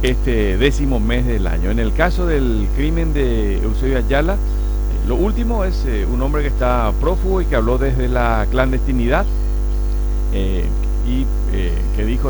este 10º mes del año. En el caso del crimen de Eusebio Ayala, lo último es un hombre que está prófugo y que habló desde la clandestinidad, y que dijo